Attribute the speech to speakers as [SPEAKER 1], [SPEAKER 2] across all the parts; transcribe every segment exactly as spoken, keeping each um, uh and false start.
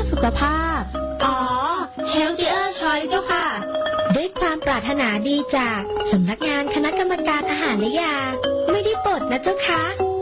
[SPEAKER 1] สุขภาพ
[SPEAKER 2] อ๋อ Healthier Choice เจ้าค่ะ
[SPEAKER 1] ด้วยความปรารถนาดีจากสำนักงานคณะกรรมการอาหารและยาไม่ได้ปลดนะเจ้าค่ะ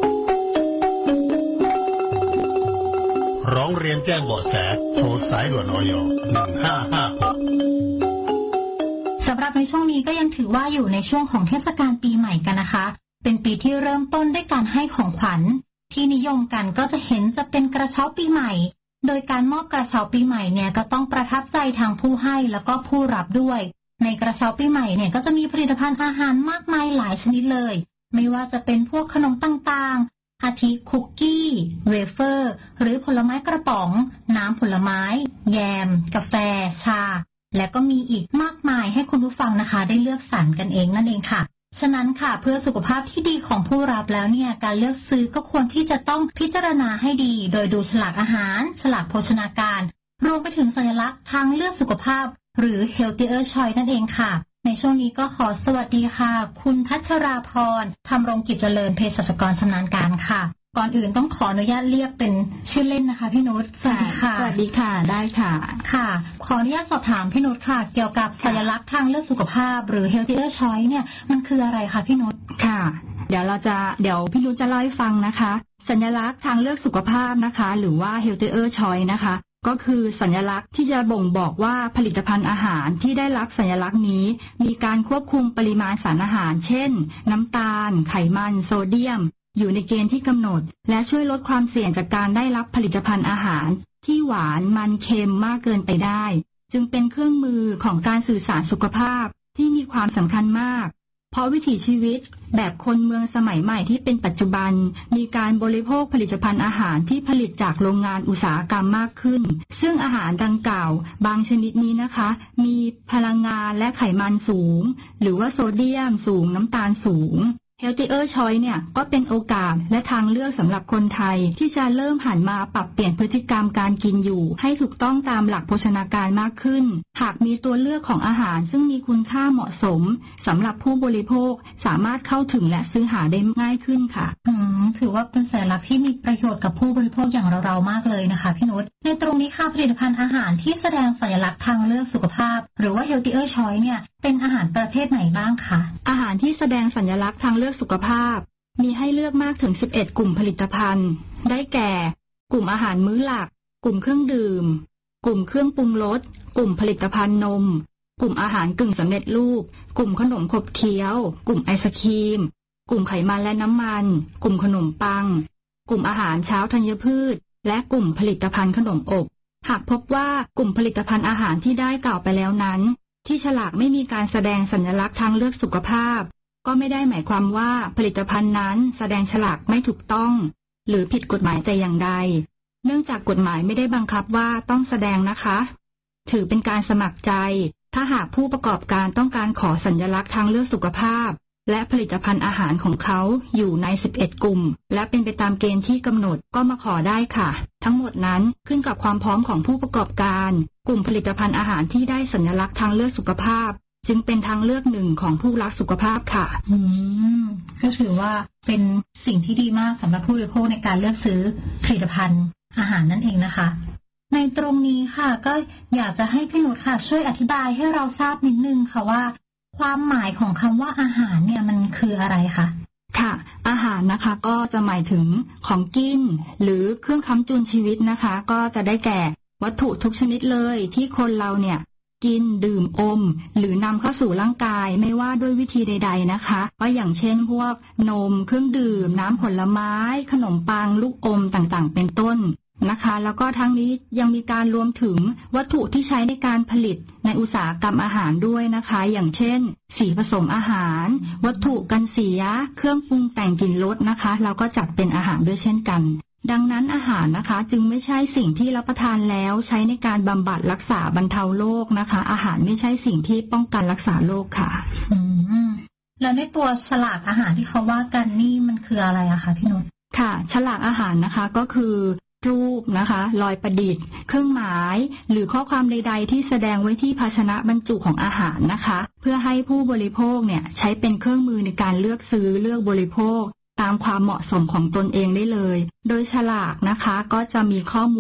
[SPEAKER 3] ร้องเรียนแจ้งเบาะแสโทรสายด่วนอย หนึ่งห้าห้าหก
[SPEAKER 4] สำหรับในช่วงนี้ก็ยังถือว่าอยู่ในช่วงของเทศกาลปีใหม่กันนะคะเป็นปีที่เริ่มต้นด้วยการให้ของขวัญที่นิยมกันก็จะเห็นจะเป็นกระเช้าปีใหม่โดยการมอบกระเช้าปีใหม่เนี่ยก็ต้องประทับใจทางผู้ให้แล้วก็ผู้รับด้วยในกระเช้าปีใหม่เนี่ยก็จะมีผลิตภัณฑ์อาหารมากมายหลายชนิดเลยไม่ว่าจะเป็นพวกขนมต่างๆอาทิคุกกี้เวเฟอร์หรือผลไม้กระป๋องน้ำผลไม้แยมกาแฟชาและก็มีอีกมากมายให้คุณผู้ฟังนะคะได้เลือกสรรกันเองนั่นเองค่ะฉะนั้นค่ะเพื่อสุขภาพที่ดีของผู้รับแล้วเนี่ยการเลือกซื้อก็ควรที่จะต้องพิจารณาให้ดีโดยดูฉลากอาหารฉลากโภชนาการรวมไปถึงสัญลักษณ์ทางเลือกสุขภาพหรือ Healthier Choice นั่นเองค่ะในช่วงนี้ก็ขอสวัสดีค่ะคุณพัชราพรธรรมรงกิจเจริญเภสัชกรชำนาญการค่ะก่อนอื่นต้องขออนุญาตเรียกเป็นชื่อเล่นนะคะพี่นุชสวัสดีค่ะ
[SPEAKER 5] สวัสดีค่ะได้ค่ะ
[SPEAKER 4] ค่ะขออนุญาตสอบถามพี่นุชค่ะเกี่ยวกับสัญลักษณ์ทางเลือกสุขภาพหรือ Healthier Choice เนี่ยมันคืออะไรคะพี่นุช
[SPEAKER 5] ค่ะเดี๋ยวเราจะเดี๋ยวพี่นุชจะเล่าให้ฟังนะคะสัญลักษณ์ทางเลือกสุขภาพนะคะหรือว่า Healthier Choice นะคะก็คือสัญลักษณ์ที่จะบ่งบอกว่าผลิตภัณฑ์อาหารที่ได้รับสัญลักษณ์นี้มีการควบคุมปริมาณสารอาหารเช่นน้ำตาลไขมันโซเดียมอยู่ในเกณฑ์ที่กำหนดและช่วยลดความเสี่ยงจากการได้รับผลิตภัณฑ์อาหารที่หวานมันเค็มมากเกินไปได้จึงเป็นเครื่องมือของการสื่อสารสุขภาพที่มีความสำคัญมากเพราะวิถีชีวิตแบบคนเมืองสมัยใหม่ที่เป็นปัจจุบันมีการบริโภคผลิตภัณฑ์อาหารที่ผลิตจากโรงงานอุตสาหกรรมมากขึ้นซึ่งอาหารดังกล่าวบางชนิดนี้นะคะมีพลังงานและไขมันสูงหรือว่าโซเดียมสูงน้ำตาลสูงHealthier Choice เนี่ยก็เป็นโอกาสและทางเลือกสำหรับคนไทยที่จะเริ่มหันมาปรับเปลี่ยนพฤติกรรมการกินอยู่ให้ถูกต้องตามหลักโภชนาการมากขึ้นหากมีตัวเลือกของอาหารซึ่งมีคุณค่าเหมาะสมสำหรับผู้บริโภคสามารถเข้าถึงและซื้อหาได้ง่ายขึ้นค่ะ
[SPEAKER 4] อืมถือว่าเป็นสัญลักษณ์ที่มีประโยชน์กับผู้บริโภคอย่างเราๆมากเลยนะคะพี่นุชในตรงนี้ค่ะผลิตภัณฑ์อาหารที่แสดงสัญลักษณ์ทางเลือกสุขภาพหรือว่า Healthier Choice เนี่ยเป็นอาหารประเภทไหนบ้างคะ
[SPEAKER 5] อาหารที่แสดงสัญลักษณ์ทางเลือกสุขภาพมีให้เลือกมากถึงสิบเอ็ดกลุ่มผลิตภัณฑ์ได้แก่กลุ่มอาหารมื้อหลักกลุ่มเครื่องดื่มกลุ่มเครื่องปรุงรสกลุ่มผลิตภัณฑ์นมกลุ่มอาหารกึ่งสำเร็จรูปกลุ่มขนมขบเคี้ยวกลุ่มไอศครีมกลุ่มไขมันและน้ำมันกลุ่มขนมปังกลุ่มอาหารเช้าธัญพืชและกลุ่มผลิตภัณฑ์ขนมอบหากพบว่ากลุ่มผลิตภัณฑ์อาหารที่ได้กล่าวไปแล้วนั้นที่ฉลากไม่มีการแสดงสัญลักษณ์ทางเลือกสุขภาพก็ไม่ได้หมายความว่าผลิตภัณฑ์นั้นแสดงฉลากไม่ถูกต้องหรือผิดกฎหมายแต่อย่างใดเนื่องจากกฎหมายไม่ได้บังคับว่าต้องแสดงนะคะถือเป็นการสมัครใจถ้าหากผู้ประกอบการต้องการขอสัญลักษณ์ทางเลือกสุขภาพและผลิตภัณฑ์อาหารของเขาอยู่ในสิบเอ็ดกลุ่มและเป็นไปตามเกณฑ์ที่กำหนดก็มาขอได้ค่ะทั้งหมดนั้นขึ้นกับความพร้อมของผู้ประกอบการกลุ่มผลิตภัณฑ์อาหารที่ได้สัญลักษณ์ทางเลือกสุขภาพจึงเป็นทางเลือกหนึ่งของผู้รักสุขภาพค่ะ
[SPEAKER 4] อืมก็ถือว่าเป็นสิ่งที่ดีมากสำหรับผู้บริโภคในการเลือกซื้อผลิตภัณฑ์อาหารนั่นเองนะคะในตรงนี้ค่ะก็อยากจะให้พี่นุชค่ะช่วยอธิบายให้เราทราบนิดนึงค่ะว่าความหมายของคำว่าอาหารเนี่ยมันคืออะไรคะ
[SPEAKER 5] ค่ะอาหารนะคะก็จะหมายถึงของกินหรือเครื่องค้ำจุนชีวิตนะคะก็จะได้แก่วัตถุทุกชนิดเลยที่คนเราเนี่ยกินดื่มอมหรือนำเข้าสู่ร่างกายไม่ว่าด้วยวิธีใดๆนะคะก็อย่างเช่นพวกนมเครื่องดื่มน้ำผลไม้ขนมปังลูกอมต่างๆเป็นต้นนะคะแล้วก็ทั้งนี้ยังมีการรวมถึงวัตถุที่ใช้ในการผลิตในอุตสาหกรรมอาหารด้วยนะคะอย่างเช่นสีผสมอาหารวัตถุกันเสียเครื่องปรุงแต่งกลิ่นรสนะคะเราก็จัดเป็นอาหารด้วยเช่นกันดังนั้นอาหารนะคะจึงไม่ใช่สิ่งที่รับประทานแล้วใช้ในการบำบัดรักษาบรรเทาโรคนะคะอาหารไม่ใช่สิ่งที่ป้องกันรักษาโรคค่ะ
[SPEAKER 4] อืมแล้วในตัวฉลากอาหารที่เขาว่ากันนี่มันคืออะไรอะคะพี่นุช
[SPEAKER 5] ค่ะฉลากอาหารนะคะก็คือรูปนะคะรอยประดิษฐ์เครื่องหมายหรือข้อความใดๆที่แสดงไว้ที่ภาชนะบรรจุของอาหารนะคะเพื่อให้ผู้บริโภคเนี่ยใช้เป็นเครื่องมือในการเลือกซื้อเลือกบริโภคตามความเหมาะสมของตนเองได้เลยโดยฉลากนะคะก็จะมีข้อมูล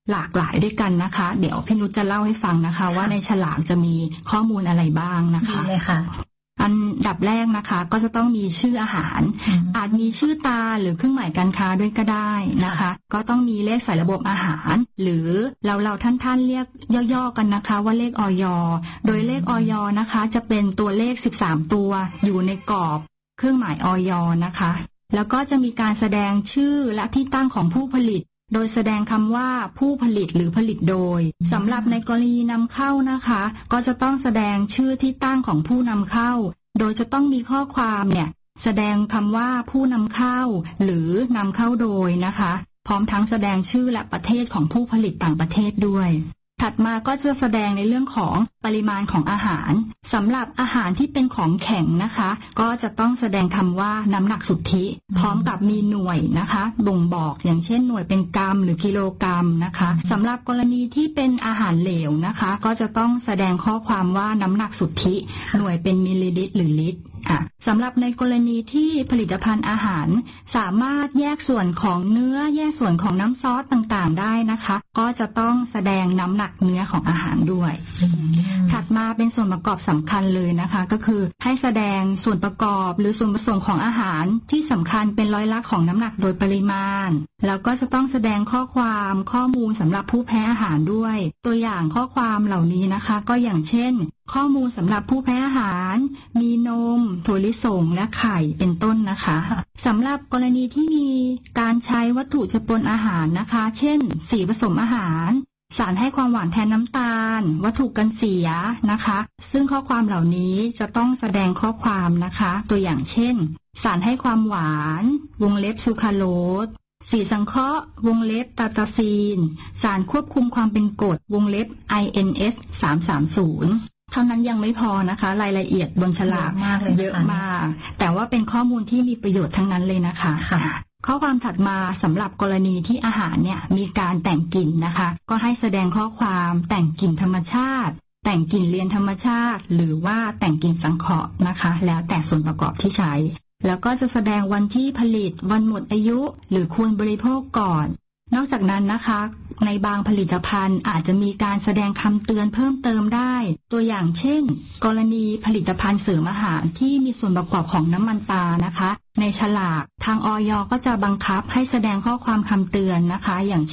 [SPEAKER 5] หลากหลายด้วยกันนะคะเดี๋ยวพี่นุชจะเล่าให้ฟังนะคะว่าในฉลากจะมีข้อมูลอะไรบ้างนะคะ
[SPEAKER 4] ดีเลยค่ะ
[SPEAKER 5] อันดับแรกนะคะก็จะต้องมีชื่ออาหารอาจมีชื่อตาหรือเครื่องหมายการค้าด้วยก็ได้นะคะก็ต้องมีเลขใส่ระบบอาหารหรือเราเราท่านๆเรียกย่อๆกันนะคะว่าเลขอย.โดยเลขอย.นะคะจะเป็นตัวเลขสิบสามตัวอยู่ในกรอบเครื่องหมายอย.นะคะแล้วก็จะมีการแสดงชื่อและที่ตั้งของผู้ผลิตโดยแสดงคำว่าผู้ผลิตหรือผลิตโดยสำหรับในกรณีนำเข้านะคะก็จะต้องแสดงชื่อที่ตั้งของผู้นำเข้าโดยจะต้องมีข้อความเนี่ยแสดงคำว่าผู้นำเข้าหรือนำเข้าโดยนะคะพร้อมทั้งแสดงชื่อและประเทศของผู้ผลิตต่างประเทศด้วยถัดมาก็จะแสดงในเรื่องของปริมาณของอาหารสำหรับอาหารที่เป็นของแข็งนะคะก็จะต้องแสดงคำว่าน้ำหนักสุทธิพร้อมกับมีหน่วยนะคะบ่งบอกอย่างเช่นหน่วยเป็นกรัมหรือกิโลกรัมนะคะสำหรับกรณีที่เป็นอาหารเหลวนะคะก็จะต้องแสดงข้อความว่าน้ำหนักสุทธิหน่วยเป็นมิลลิลิตรหรือลิตรสำหรับในกรณีที่ผลิตภัณฑ์อาหารสามารถแยกส่วนของเนื้อแยกส่วนของน้ำซอสต่างๆได้นะคะก็จะต้องแสดงน้ำหนักเนื้อของอาหารด้วยถัดมาเป็นส่วนประกอบสำคัญเลยนะคะก็คือให้แสดงส่วนประกอบหรือส่วนผสมของอาหารที่สำคัญเป็นร้อยละของน้ำหนักโดยปริมาณแล้วก็จะต้องแสดงข้อความข้อมูลสำหรับผู้แพ้อาหารด้วยตัวอย่างข้อความเหล่านี้นะคะก็อย่างเช่นข้อมูลสำหรับผู้แพ้อาหารมีนมถั่วลิสงและไข่เป็นต้นนะคะสำหรับกรณีที่มีการใช้วัตถุเจือปนอาหารนะคะเช่นสีผสมอาหารสารให้ความหวานแทนน้ำตาลวัตถุกันเสียนะคะซึ่งข้อความเหล่านี้จะต้องแสดงข้อความนะคะตัวอย่างเช่นสารให้ความหวานวงเล็บซูคราโลสสีสังเคราะห์วงเล็บตาตาซีนสารควบคุมความเป็นกรดวงเล็บ ไอ เอ็น เอส สาม สาม ศูนย์เท่านั้นยังไม่พอนะคะรายละเอียดบนฉลากเยอะมากแต่ว่าเป็นข้อมูลที่มีประโยชน์ทั้งนั้นเลยนะคะข้อความถัดมาสำหรับกรณีที่อาหารเนี่ยมีการแต่งกลิ่นนะคะก็ให้แสดงข้อความแต่งกลิ่นธรรมชาติแต่งกลิ่นเลียนธรรมชาติหรือว่าแต่งกลิ่นสังเคราะห์นะคะแล้วแต่ส่วนประกอบที่ใช้แล้วก็จะแสดงวันที่ผลิตวันหมดอายุหรือควรบริโภคก่อนนอกจากนั้นนะคะในบางผลิตภัณฑ์อาจจะมีการแสดงคำเตือนเพิ่มเติมได้ตัวอย่างเช่นกรณีผลิตภัณฑ์เสริมอาหารที่มีส่วนประกอบของน้ำมันปลานะคะในฉลากทางอย.ก็จะบังคับให้แสดงข้อความคำเตือนนะคะอย่าง